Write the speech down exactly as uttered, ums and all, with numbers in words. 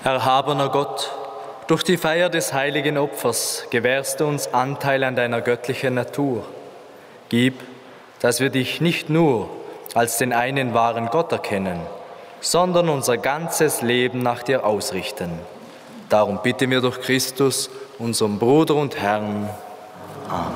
Erhabener Gott, durch die Feier des heiligen Opfers gewährst du uns Anteil an deiner göttlichen Natur. Gib, dass wir dich nicht nur als den einen wahren Gott erkennen, sondern unser ganzes Leben nach dir ausrichten. Darum bitten wir durch Christus, unseren Bruder und Herrn. Amen.